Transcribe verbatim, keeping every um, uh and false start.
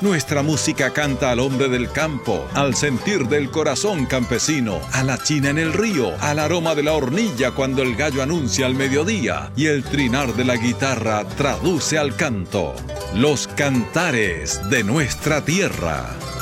Nuestra música canta al hombre del campo, al sentir del corazón campesino, a la china en el río, al aroma de la hornilla cuando el gallo anuncia al mediodía y el trinar de la guitarra traduce al canto. Los cantares de nuestra tierra.